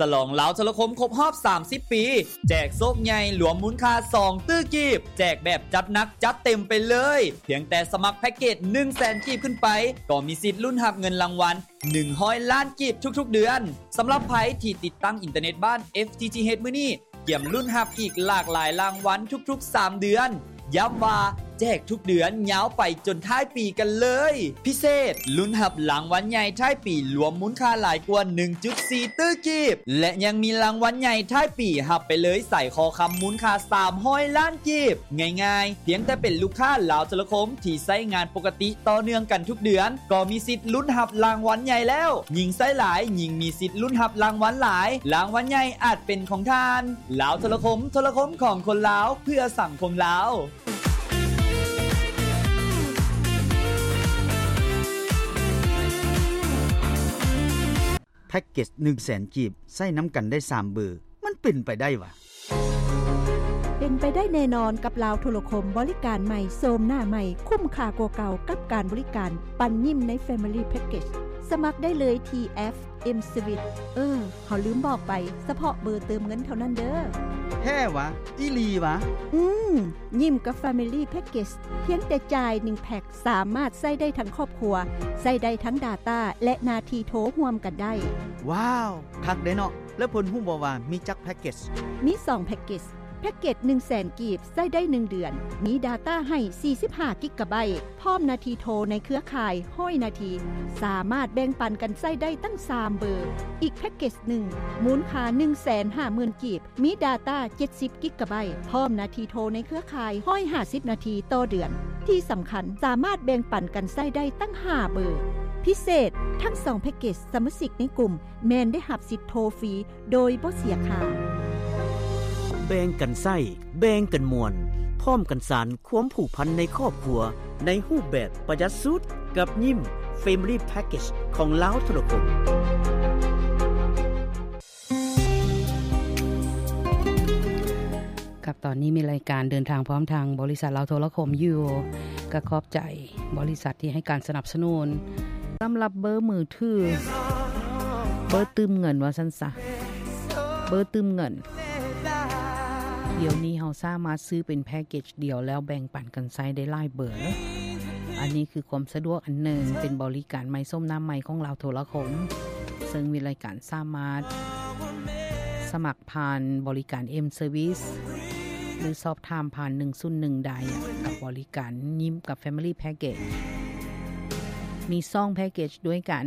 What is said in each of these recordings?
ฉลองลาวโทรคมครบรอบ30ปีแจกโซกใหญ่หลวมมูลค่า2ตื้อกีบแจกแบบจัดหนักจัดเต็มไปเลยเพียงแต่สมัครแพ็กเกจ 100,000 กีบขึ้นไปก็มีสิทธิ์ลุ้นรับเงินรางวัล100 ล้านกีบทุกๆเดือนสำหรับไผที่ติดตั้งอินเทอร์เน็ตบ้าน FTTH มื้อนี้เกี่ยมลุ้นรับอีกหลากหลายรางวัลทุกๆ3เดือนย้ำว่าแจกทุกเดือนยาวไปจนท้ายปีกันเลยพิเศษลุ้นรับรางวัลใหญ่ท้ายปีรวมมูลค่าหลายกว่า 1.4 ตื้อกีบและยังมีรางวัลใหญ่ท้ายปีรับไปเลยใส่คอคำมูลค่า300 ล้านกีบง่ายๆเพียงแต่เป็นลูกค้าลาวโทรคมที่ใช้งานปกติต่อเนื่องกันทุกเดือนก็มีสิทธิ์ลุ้นรับรางวัลใหญ่แล้วยิ่งใช้หลายยิ่งมีสิทธิ์ลุ้นรับรางวัลหลายรางวัลใหญ่อาจเป็นของท่านลาวโทรคมของคนลาวเพื่อสังคมลาวแพ็กเกจ 100,000 กีบใส่น้ำกันได้3เบอร์มันเป็นไปได้วะเป็นไปได้แน่นอนกับลาวโทรคมบริการใหม่โซมหน้าใหม่คุ้มค่ากว่าเก่ากับการบริการปันยิ้มใน Family Package สมัครได้เลยที่ FM Switch เขาลืมบอกไปเฉพาะเบอร์เติมเงินเท่านั้นเด้อแท้วะอีหลีวะยิ้มกับ Family Package เพียงแต่จ่าย1แพ็คสามารถใช้ได้ทั้งครอบครัวใช้ได้ทั้ง Data และนาทีโทรร่วมกันได้ว้าวคักเด้เนาะแล้วเพิ่นฮู้บ่ว่ามีจักแพ็กเกจมี2แพ็กเกจแพ็กเกจ 100,000 กีบใช้ได้1เดือนมี Data ให้45 กิกะไบต์พร้อมนาทีโทรในเครือข่าย100 นาทีสามารถแบ่งปันกันใช้ได้ตั้ง3เบอร์อีกแพ็กเกจ1มูลค่า 150,000 กีบมี Data 70 กิกะไบต์พร้อมนาทีโทรในเครือข่าย150 นาทีต่อเดือนที่สำคัญสามารถแบ่งปันกันใช้ได้ตั้ง5เบอร์พิเศษทั้ง2แพ็กเกจสมาชิกในกลุ่มแม่นได้รับสิทธิ์โทรฟรีโดยบ่เสียค่าแบ่งกันไส้แบ่งกันมวลพร้อมกันสานความผูกพันในครอบครัวในรูปแบบประหยัดสุดกับยิ้ม Family Package ของลาวโทรคมกับตอนนี้มีรายการเดินทางพร้อมทางบริษัทลาวโทรคมอยู่ก็ขอบใจบริษัทที่ให้การสนับสนุนสำหรับเบอร์มือถือเบอร์ตืมเงินว่าซั่นซะเบอร์ตืมเงินเดี๋ยวนี้เฮาสามารถซื้อเป็นแพ็กเกจเดียวแล้วแบ่งปันกันใช้ได้หลายเบอร์อันนี้คือความสะดวกอันหนึ่งเป็นบริการใหม่ส้มน้ำใหม่ของลาวโทรคมซึ่งมีรายการสามารถสมัครผ่านบริการ M Service หรือสอบถามผ่าน101ได้กับบริการยิ้มกับ Family Package มี2แพ็กเกจด้วยกัน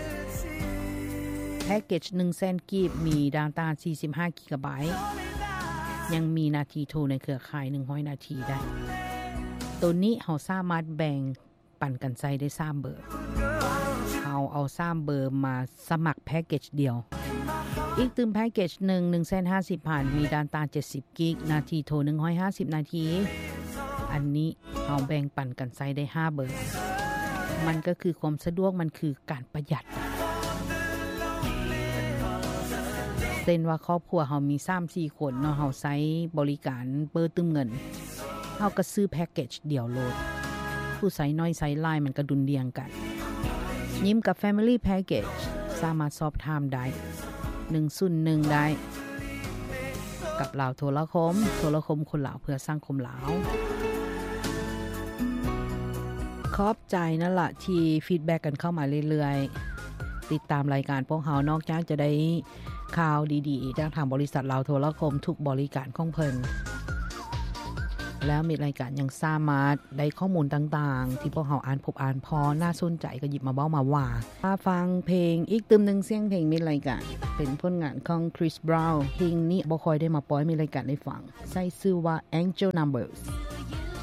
แพ็กเกจ 100,000 กีบมี Data 45 กิกะไบต์ยังมีนาทีโทรในเครือข่าย100 นาทีได้ตัวนี้เราสามารถแบ่งปันกันใช้ได้3เบอร์เราเอา3เบอร์มาสมัครแพ็กเกจเดียวอีกตึมแพ็กเกจ1,150 ผ่านมี Data 70 กิกนาทีโทร150 นาทีอันนี้เราแบ่งปันกันใช้ได้5เบอร์มันก็คือความสะดวกมันคือการประหยัดเส้นว่าครอบครัวเฮามี 3-4 คนเนาะเฮาใช้บริการเบอร์ตึมเงินเฮาก็ซื้อแพ็กเกจเดียวโลดผู้ใช้น้อยใช้หลายมันก็ดุลเดียงกันยิ้มกับ Family Package สามารถสอบถามได้101ได้กับลาวโทรคมคนลาวเพื่อสังคมลาวขอบใจนั่นล่ะที่ฟีดแบ็กกันเข้ามาเรื่อยๆติดตามรายการพวกเฮานอกจากจะได้ข่าวดีๆจากทางบริษัทลาวโทรคมทุกบริการของเพิ่นแล้วมีรายการยังสามารถได้ข้อมูลต่างๆที่พวกเฮาอ่านพบอ่านพอน่าสนใจก็หยิบมาเว้ามาว่าฟังเพลงอีกตึมนึงเสียงเพลงมีรายการเป็นผลงานของ Chris Brown เพลงนี้บ่ค่อยได้มาปล่อยมีรายการได้ฟังใช้ชื่อว่า Angel Numbers